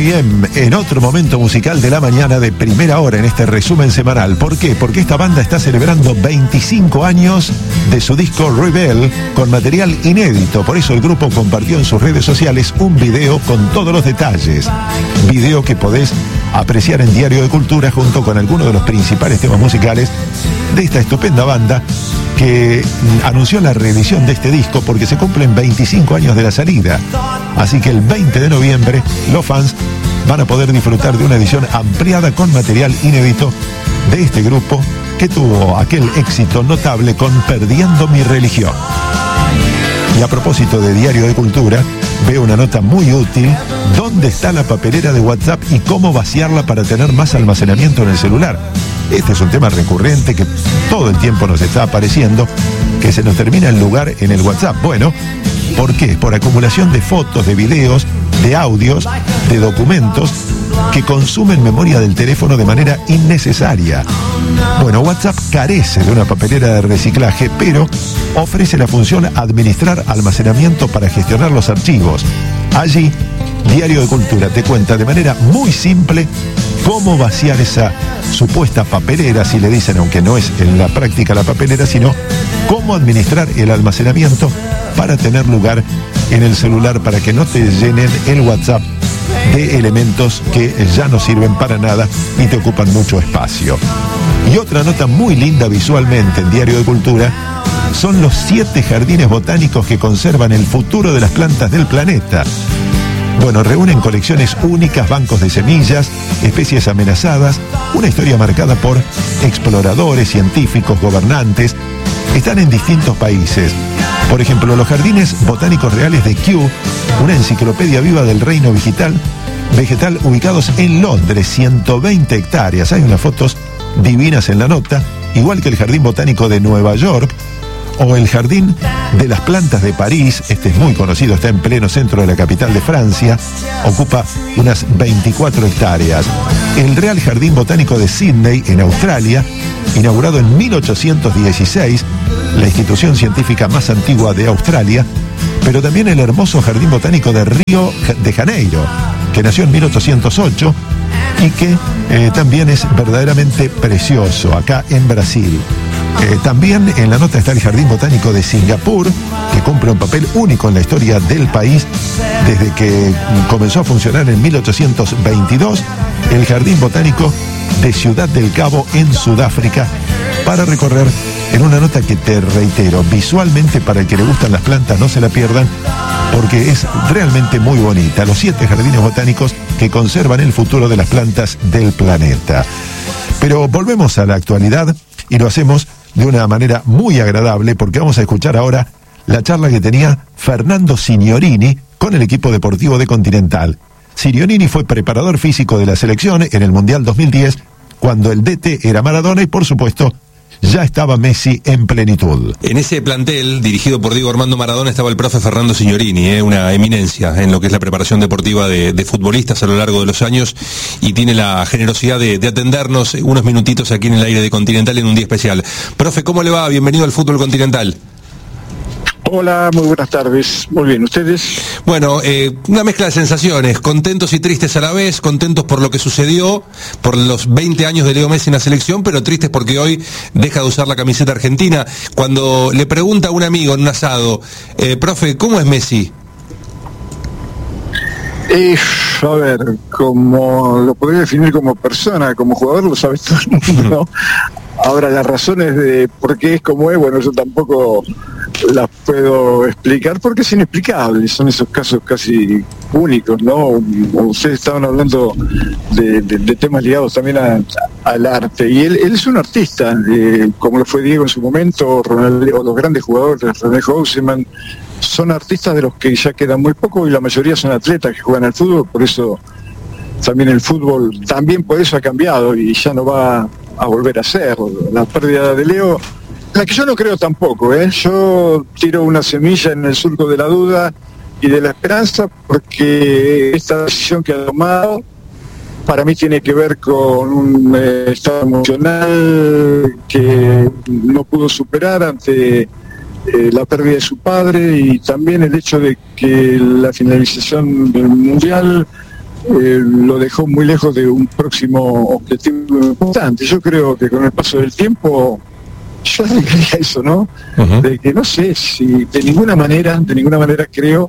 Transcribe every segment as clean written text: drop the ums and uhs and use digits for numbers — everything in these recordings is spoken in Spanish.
R.E.M. en otro momento musical de la mañana de primera hora en este resumen semanal. ¿Por qué? Porque esta banda está celebrando 25 años de su disco Rebel con material inédito. Por eso el grupo compartió en sus redes sociales un video con todos los detalles. Video que podés apreciar en Diario de Cultura junto con algunos de los principales temas musicales de esta estupenda banda que anunció la reedición de este disco porque se cumplen 25 años de la salida. Así que el 20 de noviembre los fans van a poder disfrutar de una edición ampliada con material inédito de este grupo que tuvo aquel éxito notable con Perdiendo mi religión. Y a propósito de Diario de Cultura, veo una nota muy útil: ¿dónde está la papelera de WhatsApp y cómo vaciarla para tener más almacenamiento en el celular? Este es un tema recurrente que todo el tiempo nos está apareciendo, que se nos termina el lugar en el WhatsApp. Bueno, ¿por qué? Por acumulación de fotos, de videos, de audios, de documentos que consumen memoria del teléfono de manera innecesaria. Bueno, WhatsApp carece de una papelera de reciclaje, pero ofrece la función administrar almacenamiento para gestionar los archivos. Allí, Diario de Cultura te cuenta de manera muy simple cómo vaciar esa supuesta papelera, si le dicen, aunque no es en la práctica la papelera, sino cómo administrar el almacenamiento para tener lugar en el celular, para que no te llenen el WhatsApp de elementos que ya no sirven para nada y te ocupan mucho espacio. Y otra nota muy linda visualmente en Diario de Cultura son los 7 jardines botánicos que conservan el futuro de las plantas del planeta. Bueno, reúnen colecciones únicas, bancos de semillas, especies amenazadas, una historia marcada por exploradores, científicos, gobernantes. Están en distintos países. Por ejemplo, los jardines botánicos reales de Kew, una enciclopedia viva del reino vegetal ubicados en Londres, 120 hectáreas. Hay unas fotos divinas en la nota, igual que el Jardín Botánico de Nueva York o el Jardín de las Plantas de París. Este es muy conocido, está en pleno centro de la capital de Francia, ocupa unas 24 hectáreas. El Real Jardín Botánico de Sydney, en Australia, inaugurado en 1816, la institución científica más antigua de Australia, pero también el hermoso Jardín Botánico de Río de Janeiro, que nació en 1808 y que también es verdaderamente precioso, acá en Brasil. También en la nota está el Jardín Botánico de Singapur, que cumple un papel único en la historia del país desde que comenzó a funcionar en 1822, el Jardín Botánico de Ciudad del Cabo en Sudáfrica, para recorrer en una nota que, te reitero, visualmente para el que le gustan las plantas no se la pierdan, porque es realmente muy bonita. Los 7 jardines botánicos que conservan el futuro de las plantas del planeta. Pero volvemos a la actualidad y lo hacemos de una manera muy agradable, porque vamos a escuchar ahora la charla que tenía Fernando Signorini con el equipo deportivo de Continental. Signorini fue preparador físico de la selección en el Mundial 2010, cuando el DT era Maradona y, por supuesto, ya estaba Messi en plenitud. En ese plantel, dirigido por Diego Armando Maradona, estaba el profe Fernando Signorini, una eminencia en lo que es la preparación deportiva de futbolistas a lo largo de los años, y tiene la generosidad de atendernos unos minutitos aquí en el aire de Continental en un día especial. Profe, ¿cómo le va? Bienvenido al Fútbol Continental. Hola, muy buenas tardes. Muy bien, ¿ustedes? Bueno, una mezcla de sensaciones, contentos y tristes a la vez, contentos por lo que sucedió, por los 20 años de Leo Messi en la selección, pero tristes porque hoy deja de usar la camiseta argentina. Cuando le pregunta a un amigo en un asado, profe, ¿cómo es Messi? A ver, como lo podría definir como persona, como jugador, lo sabe todo el mundo, ¿no? Ahora, las razones de por qué es como es, bueno, yo tampoco las puedo explicar porque es inexplicable. Son esos casos casi únicos, ¿no? Ustedes estaban hablando de temas ligados también al arte, y él es un artista, como lo fue Diego en su momento, Ronaldo, los grandes jugadores, René Houseman, son artistas de los que ya quedan muy poco, y la mayoría son atletas que juegan al fútbol. Por eso también el fútbol, también por eso ha cambiado y ya no va a volver a ser. La pérdida de Leo, la que yo no creo tampoco, yo tiro una semilla en el surco de la duda y de la esperanza, porque esta decisión que ha tomado para mí tiene que ver con un estado emocional que no pudo superar ante la pérdida de su padre, y también el hecho de que la finalización del Mundial lo dejó muy lejos de un próximo objetivo importante. Yo creo que con el paso del tiempo, yo le creía eso, ¿no? De que no sé si de ninguna manera creo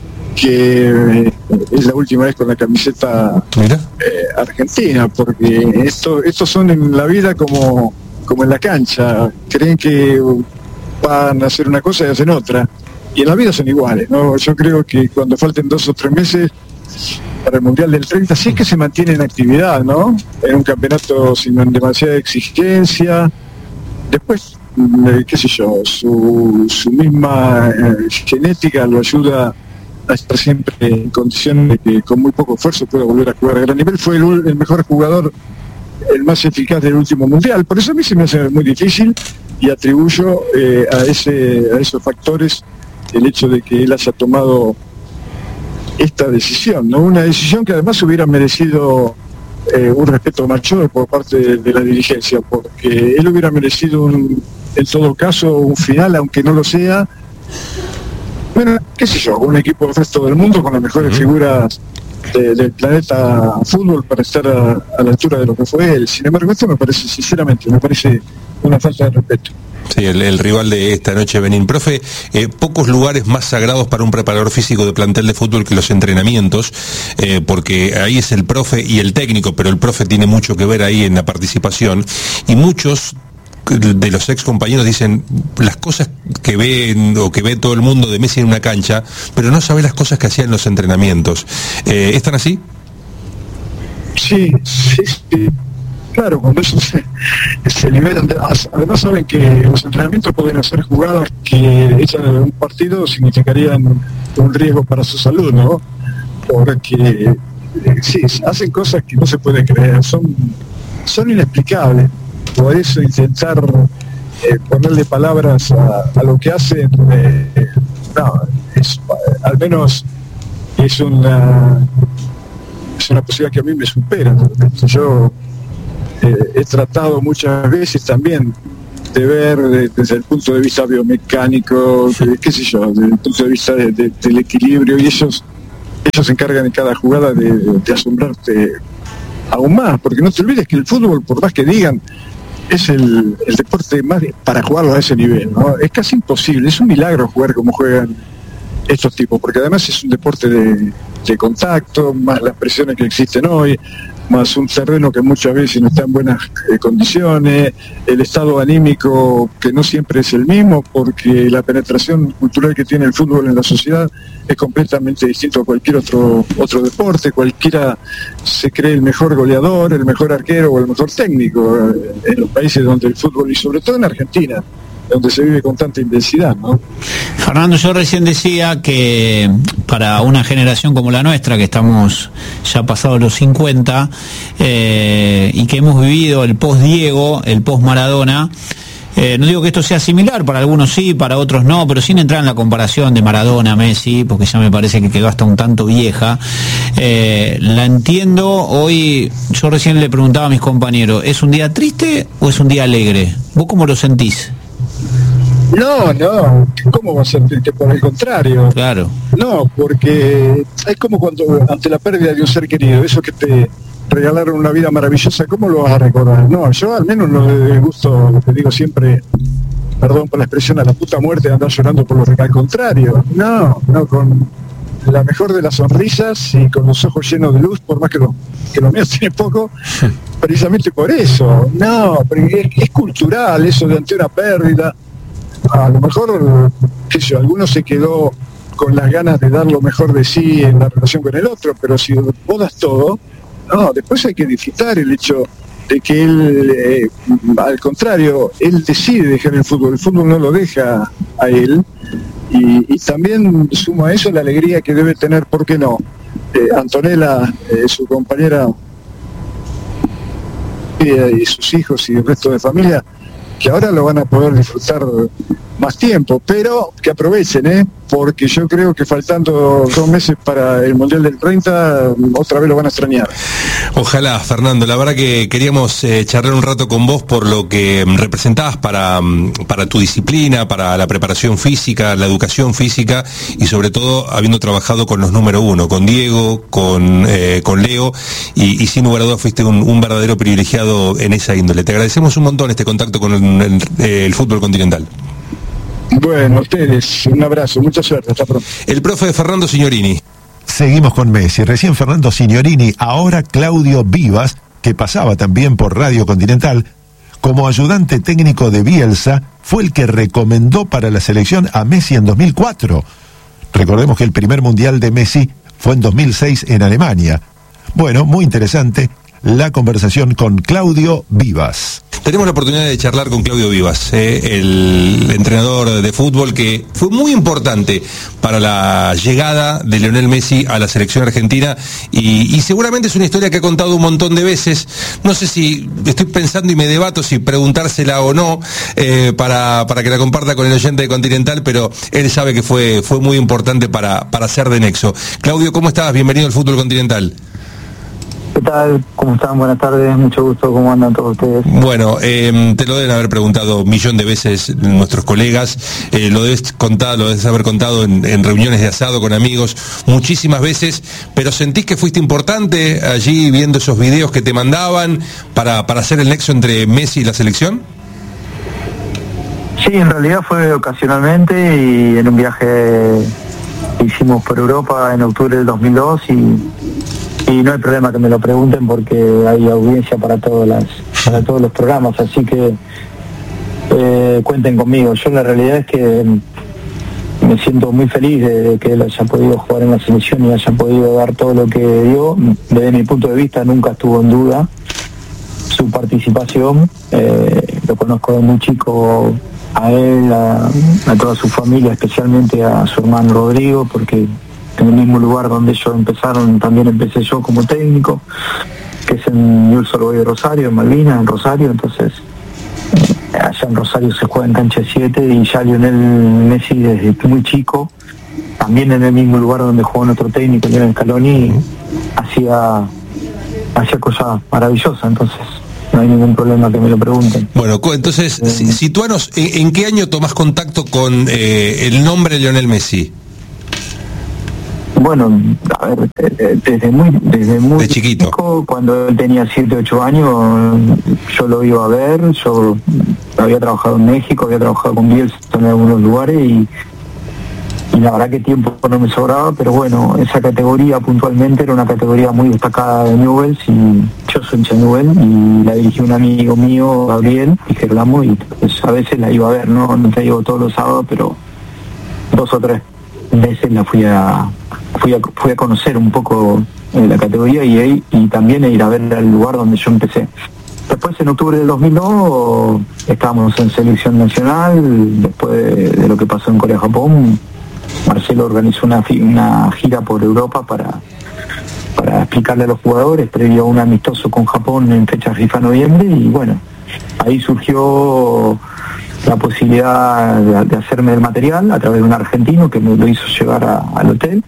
que es la última vez con la camiseta argentina, porque estos son en la vida como en la cancha, creen que van a hacer una cosa y hacen otra, y en la vida son iguales, ¿no? Yo creo que cuando falten 2 o 3 meses para el Mundial del 30, sí es que se mantiene en actividad, ¿no? En un campeonato sin demasiada exigencia. Después, qué sé yo, su misma genética lo ayuda a estar siempre en condiciones de que con muy poco esfuerzo pueda volver a jugar a gran nivel. Fue el mejor jugador, el más eficaz del último Mundial. Por eso a mí se me hace muy difícil, y atribuyo a esos factores el hecho de que él haya tomado esta decisión, ¿no? Una decisión que además hubiera merecido un respeto mayor por parte de la dirigencia, porque él hubiera merecido en todo caso un final, aunque no lo sea. Bueno, qué sé yo, un equipo del resto del mundo con las mejores figuras del planeta fútbol para estar a la altura de lo que fue él. Sin embargo, esto me parece, sinceramente, una falta de respeto. Sí, el rival de esta noche, Benín. Profe, pocos lugares más sagrados para un preparador físico de plantel de fútbol que los entrenamientos, porque ahí es el profe y el técnico, pero el profe tiene mucho que ver ahí en la participación, y muchos de los ex compañeros dicen las cosas que ven o que ve todo el mundo de Messi en una cancha, pero no sabe las cosas que hacía en los entrenamientos. ¿Están así? Sí. Claro, cuando eso se liberan, además saben que los entrenamientos pueden hacer jugadas que hechas de un partido significarían un riesgo para su salud, ¿no? Porque sí, hacen cosas que no se puede creer, son inexplicables. Por eso intentar ponerle palabras a lo que hacen, al menos es una posibilidad que a mí me supera. Yo he tratado muchas veces también de ver desde el punto de vista biomecánico, qué sé yo, desde el punto de vista del equilibrio, y ellos se encargan en cada jugada de asombrarte aún más, porque no te olvides que el fútbol, por más que digan, es el deporte más para jugarlo a ese nivel, ¿no? Es casi imposible, es un milagro jugar como juegan estos tipos, porque además es un deporte de contacto, más las presiones que existen hoy, más un terreno que muchas veces no está en buenas condiciones, el estado anímico que no siempre es el mismo, porque la penetración cultural que tiene el fútbol en la sociedad es completamente distinto a cualquier otro deporte. Cualquiera se cree el mejor goleador, el mejor arquero o el mejor técnico en los países donde el fútbol, y sobre todo en Argentina, donde se vive con tanta intensidad, ¿no? Fernando, yo recién decía que para una generación como la nuestra, que estamos ya pasados los 50, y que hemos vivido el post-Diego, el post-Maradona, no digo que esto sea similar, para algunos sí, para otros no, pero sin entrar en la comparación de Maradona, Messi, porque ya me parece que quedó hasta un tanto vieja, la entiendo. Hoy, yo recién le preguntaba a mis compañeros, ¿es un día triste o es un día alegre? ¿Vos cómo lo sentís? No, ¿cómo va a ser triste? Por el contrario. Claro. No, porque es como cuando ante la pérdida de un ser querido, eso que te regalaron una vida maravillosa, ¿cómo lo vas a recordar? No, yo al menos no le gusto, lo que digo siempre, perdón por la expresión, a la puta muerte de andar llorando por lo que al contrario. No, con la mejor de las sonrisas y con los ojos llenos de luz, por más que lo mío tiene poco, precisamente por eso. No, es cultural eso de ante una pérdida. A lo mejor, qué sé yo, alguno se quedó con las ganas de dar lo mejor de sí en la relación con el otro, pero si vos das todo, no, después hay que disfrutar el hecho de que él, al contrario, él decide dejar el fútbol no lo deja a él, y también sumo a eso la alegría que debe tener, ¿por qué no? Antonella, su compañera, y sus hijos y el resto de familia, que ahora lo van a poder disfrutar más tiempo, pero que aprovechen, porque yo creo que faltando 2 meses para el Mundial del 30, otra vez lo van a extrañar. Ojalá, Fernando. La verdad que queríamos charlar un rato con vos por lo que representabas para tu disciplina, para la preparación física, la educación física y sobre todo habiendo trabajado con los número uno, con Diego, con Leo y sin lugar a dudas fuiste un verdadero privilegiado en esa índole. Te agradecemos un montón este contacto con el fútbol continental. Bueno, ustedes, un abrazo, mucha suerte, hasta pronto. El profe Fernando Signorini. Seguimos con Messi, recién Fernando Signorini, ahora Claudio Vivas, que pasaba también por Radio Continental, como ayudante técnico de Bielsa, fue el que recomendó para la selección a Messi en 2004. Recordemos que el primer mundial de Messi fue en 2006 en Alemania. Bueno, muy interesante la conversación con Claudio Vivas. Tenemos la oportunidad de charlar con Claudio Vivas, el entrenador de fútbol que fue muy importante para la llegada de Lionel Messi a la selección argentina y seguramente es una historia que ha contado un montón de veces. No sé si estoy pensando y me debato si preguntársela o no para que la comparta con el oyente de Continental, pero él sabe que fue muy importante para ser de nexo. Claudio, ¿cómo estás? Bienvenido al Fútbol Continental. ¿Qué tal? ¿Cómo están? Buenas tardes, mucho gusto. ¿Cómo andan todos ustedes? Bueno, te lo deben haber preguntado un millón de veces nuestros colegas, lo debes haber contado en reuniones de asado con amigos muchísimas veces, pero ¿sentís que fuiste importante allí viendo esos videos que te mandaban para hacer el nexo entre Messi y la selección? Sí, en realidad fue ocasionalmente y en un viaje que hicimos por Europa en octubre del 2002 y no hay problema que me lo pregunten porque hay audiencia para todos los programas, así que cuenten conmigo. Yo la realidad es que me siento muy feliz de que él haya podido jugar en la selección y haya podido dar todo lo que dio. Desde mi punto de vista nunca estuvo en duda su participación. Lo conozco de muy chico a él, a toda su familia, especialmente a su hermano Rodrigo, porque en el mismo lugar donde ellos empezaron, también empecé yo como técnico, que es en Newell's Old Boys de Rosario, en Malvinas, en Rosario. Entonces, allá en Rosario se juega en cancha 7 y ya Lionel Messi desde muy chico, también en el mismo lugar donde jugó nuestro técnico, Lionel Scaloni, hacía cosas maravillosas. Entonces, no hay ningún problema que me lo pregunten. Bueno, entonces, situanos, ¿en qué año tomás contacto con el nombre de Lionel Messi? Bueno, a ver, desde muy chiquito, cuando él tenía 7, 8 años, yo lo iba a ver. Yo había trabajado en México, había trabajado con Bielsa en algunos lugares y la verdad que tiempo no me sobraba, pero bueno, esa categoría puntualmente era una categoría muy destacada de Newell's y yo soy hincha de Newell's y la dirigí un amigo mío, Gabriel, y Gerlamo, y pues a veces la iba a ver, no te digo todos los sábados, pero 2 o 3 veces la fui a conocer un poco la categoría y también ir a ver el lugar donde yo empecé. Después, en octubre del 2002, estábamos en selección nacional. Después de lo que pasó en Corea-Japón, Marcelo organizó una gira por Europa para explicarle a los jugadores, previo a un amistoso con Japón en fecha FIFA-noviembre, y bueno, ahí surgió la posibilidad de hacerme el material a través de un argentino que me lo hizo llevar al hotel.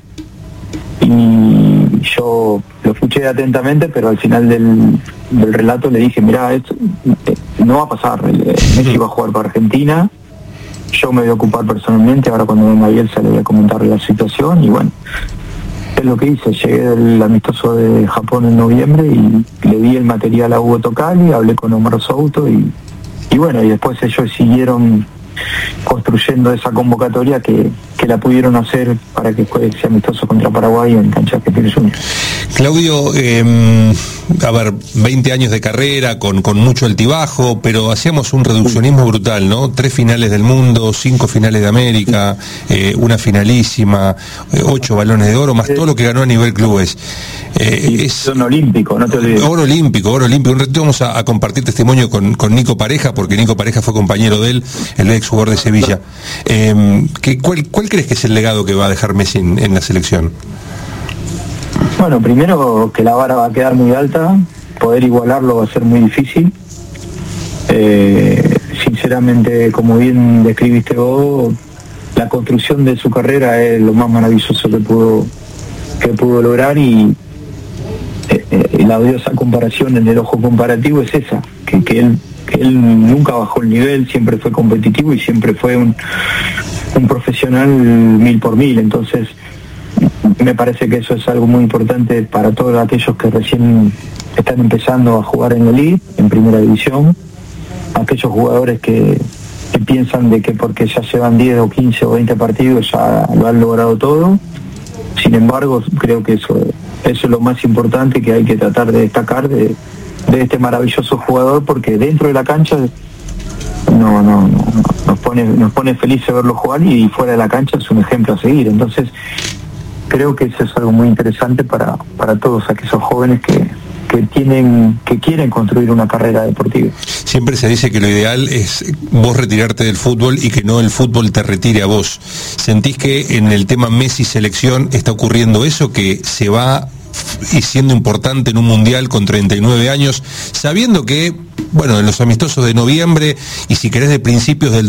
Y yo lo escuché atentamente, pero al final del relato le dije, mirá, esto no va a pasar, Messi va a jugar para Argentina, yo me voy a ocupar personalmente, ahora cuando venga Bielsa le voy a comentar la situación, y bueno, es lo que hice. Llegué del amistoso de Japón en noviembre y le di el material a Hugo Tocali, hablé con Omar Souto y bueno, y después ellos siguieron construyendo esa convocatoria que la pudieron hacer para que juegue ese amistoso contra Paraguay en cancha que tiene Junior. Claudio, a ver, 20 años de carrera, con mucho altibajo, pero hacíamos un reduccionismo brutal, ¿no? 3 finales del mundo, 5 finales de América, una finalísima, 8 balones de oro, más todo lo que ganó a nivel clubes. Es un olímpico, no te olvides. Oro olímpico. Un ratito vamos a compartir testimonio con Nico Pareja, porque Nico Pareja fue compañero de él, el ex jugador de Sevilla. ¿Cuál crees que es el legado que va a dejar Messi en la selección? Bueno, primero que la vara va a quedar muy alta, poder igualarlo va a ser muy difícil. Sinceramente, como bien describiste vos, la construcción de su carrera es lo más maravilloso que pudo lograr y la odiosa comparación en el ojo comparativo es esa, que él nunca bajó el nivel, siempre fue competitivo y siempre fue un profesional 1000 por 1000. Entonces me parece que eso es algo muy importante para todos aquellos que recién están empezando a jugar en la Elite, en primera división, aquellos jugadores que piensan de que porque ya llevan 10 o 15 o 20 partidos ya lo han logrado todo. Sin embargo, creo que eso es lo más importante que hay que tratar de destacar de este maravilloso jugador, porque dentro de la cancha nos pone felices verlo jugar, y fuera de la cancha es un ejemplo a seguir. Entonces creo que eso es algo muy interesante para todos aquellos jóvenes que quieren construir una carrera deportiva. Siempre se dice que lo ideal es vos retirarte del fútbol y que no el fútbol te retire a vos. ¿Sentís que en el tema Messi selección está ocurriendo eso, que se va y siendo importante en un mundial con 39 años, sabiendo que, bueno, en los amistosos de noviembre y si querés de principios del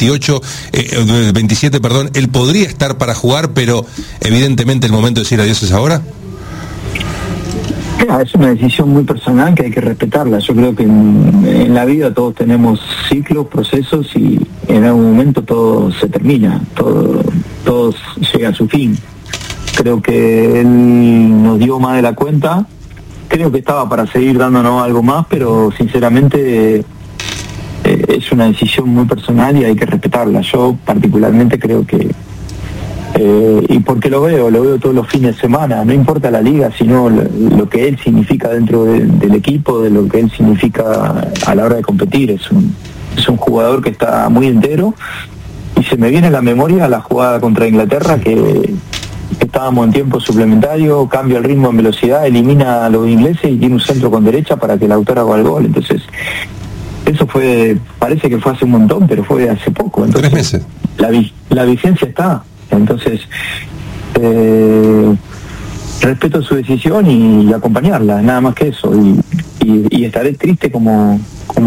27, él podría estar para jugar, pero evidentemente el momento de decir adiós es ahora? Es una decisión muy personal que hay que respetarla. Yo creo que en la vida todos tenemos ciclos, procesos, y en algún momento todo se termina, todo llega a su fin. Creo que él nos dio más de la cuenta, creo que estaba para seguir dándonos algo más, pero sinceramente es una decisión muy personal y hay que respetarla. Yo particularmente creo que y porque lo veo todos los fines de semana, no importa la liga, sino lo que él significa dentro del equipo, de lo que él significa a la hora de competir. Es un jugador que está muy entero, y se me viene a la memoria la jugada contra Inglaterra, que estábamos en tiempo suplementario, cambia el ritmo en velocidad, elimina a los ingleses y tiene un centro con derecha para que Lautaro haga el gol. Entonces eso parece que fue hace un montón, pero fue hace poco. Entonces, 3 meses. La vigencia está. Entonces, respeto su decisión y acompañarla, nada más que eso. Y estaré triste como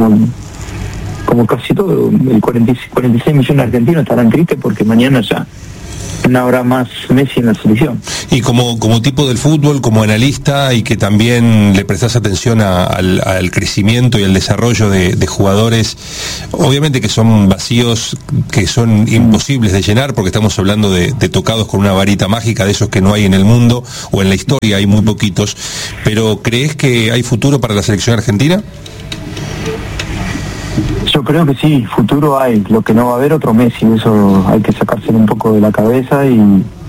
casi todo. El 46 millones de argentinos estarán tristes porque mañana ya no habrá más Messi en la selección. Y como tipo del fútbol, como analista, y que también le prestás atención al crecimiento y al desarrollo de jugadores, obviamente que son vacíos que son imposibles de llenar, porque estamos hablando de tocados con una varita mágica, de esos que no hay en el mundo o en la historia, hay muy poquitos. Pero ¿crees que hay futuro para la selección argentina? Yo creo que sí, futuro hay. Lo que no va a haber otro Messi, eso hay que sacárselo un poco de la cabeza y